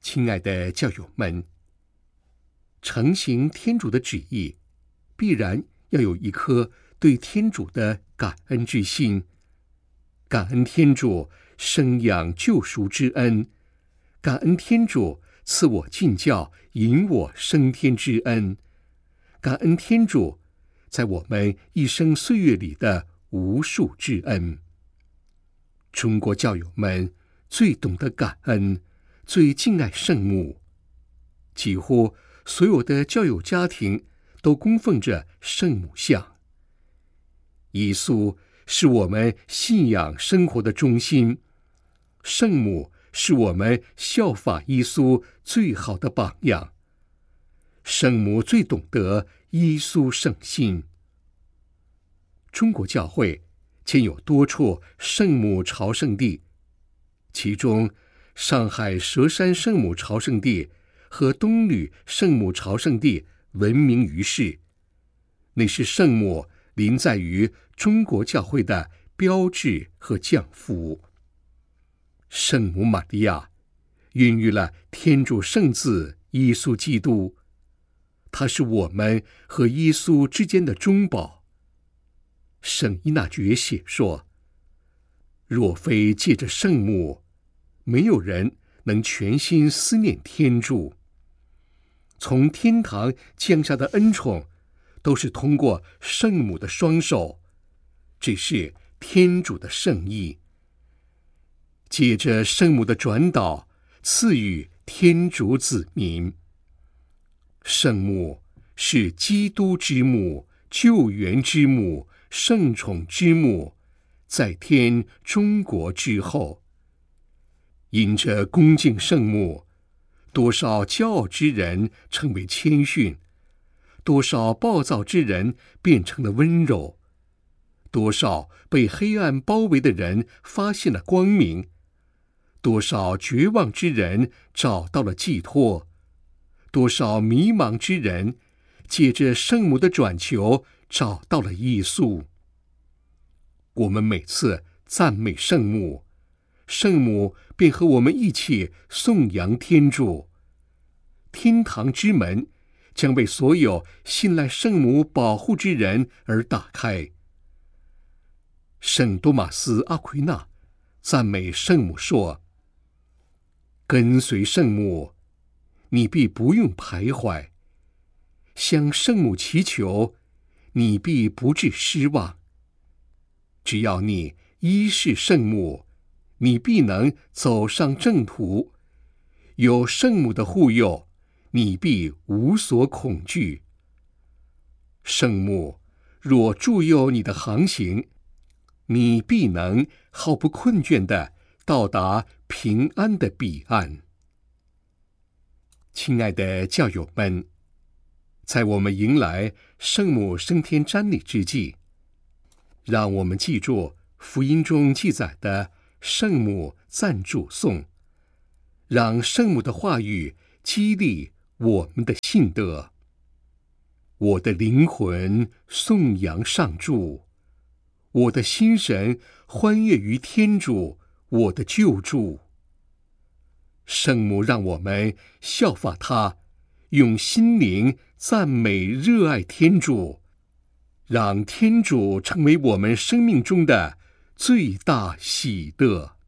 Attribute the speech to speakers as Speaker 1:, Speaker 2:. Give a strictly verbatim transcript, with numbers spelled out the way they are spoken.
Speaker 1: 亲爱的教友们，承行天主的旨意，必然要有一颗对天主的感恩之心，感恩天主生养救赎之恩，感恩天主赐我进教引我升天之恩，感恩天主在我们一生岁月里的无数之恩。中国教友们最懂得感恩，最敬爱圣母，几乎所有的教友家庭都供奉着圣母像。耶稣是我们信仰生活的中心，圣母是我们效法耶稣最好的榜样。圣母最懂得耶稣圣心。中国教会建有多处圣母朝圣地，其中上海佘山圣母朝圣地和东吕圣母朝圣地闻名于世，那是圣母临在于中国教会的标志和降福。圣母玛利亚孕育了天主圣子耶稣基督，他是我们和耶稣之间的中保。圣依纳爵写说，若非借着圣母，没有人能全心思念天主。从天堂降下的恩宠，都是通过圣母的双手，这是天主的圣意。借着圣母的转导，赐予天主子民。圣母是基督之母、救援之母、圣宠之母，在天中国之后。因着恭敬圣母，多少骄傲之人成为谦逊，多少暴躁之人变成了温柔，多少被黑暗包围的人发现了光明，多少绝望之人找到了寄托，多少迷茫之人借着圣母的转求找到了耶稣。我们每次赞美圣母，圣母便和我们一起颂扬天主。天堂之门将为所有信赖圣母保护之人而打开。圣多马斯阿奎那赞美圣母说，跟随圣母，你必不用徘徊；向圣母祈求，你必不致失望。只要你依视圣母，你必能走上正途。有圣母的护佑，你必无所恐惧。圣母若助佑你的航行，你必能毫不困倦地到达平安的彼岸。亲爱的教友们，在我们迎来圣母升天瞻礼之际，让我们记住福音中记载的圣母赞主颂，让圣母的话语激励我们的信德。我的灵魂颂扬上主，我的心神欢悦于天主，我的救主。圣母让我们效法她，用心灵赞美热爱天主，让天主成为我们生命中的最大喜乐。